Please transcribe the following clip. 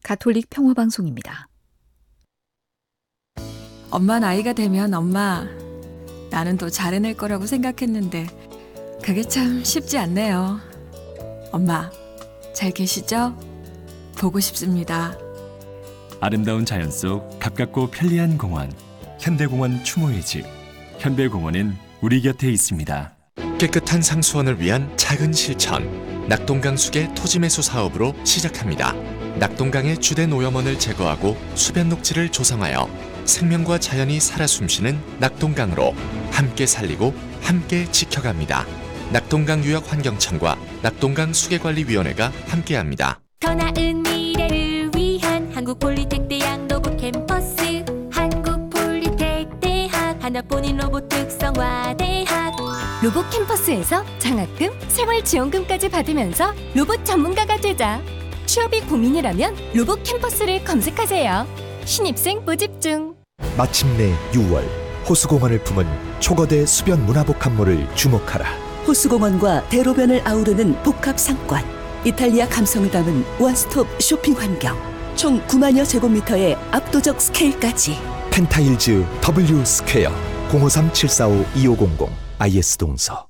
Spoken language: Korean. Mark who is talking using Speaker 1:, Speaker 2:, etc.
Speaker 1: 가톨릭 평화방송입니다.
Speaker 2: 엄마 나이가 되면 엄마, 나는 더 잘해낼 거라고 생각했는데 그게 참 쉽지 않네요. 엄마, 잘 계시죠? 보고 싶습니다.
Speaker 3: 아름다운 자연 속 가깝고 편리한 공원, 현대공원 추모의 집. 현대공원은 우리 곁에 있습니다.
Speaker 4: 깨끗한 상수원을 위한 작은 실천, 낙동강 수계 토지매수 사업으로 시작합니다. 낙동강의 주된 오염원을 제거하고 수변 녹지를 조성하여 생명과 자연이 살아 숨쉬는 낙동강으로 함께 살리고 함께 지켜갑니다. 낙동강 유역환경청과 낙동강 수계관리위원회가 함께합니다.
Speaker 5: 더 나은 미래를 위한 한국폴리텍대학 로봇 캠퍼스, 한국폴리텍대학 하나뿐인 로봇 특성화대학.
Speaker 6: 로봇 캠퍼스에서 장학금, 생활지원금까지 받으면서 로봇 전문가가 되자. 취업이 고민이라면 로봇 캠퍼스를 검색하세요. 신입생 모집 중.
Speaker 7: 마침내 6월, 호수공원을 품은 초거대 수변 문화복합물을 주목하라.
Speaker 8: 호수공원과 대로변을 아우르는 복합상권, 이탈리아 감성을 담은 원스톱 쇼핑 환경, 총 9만여 제곱미터의 압도적 스케일까지.
Speaker 7: 펜타일즈 W 스퀘어 053-745-2500 IS동서.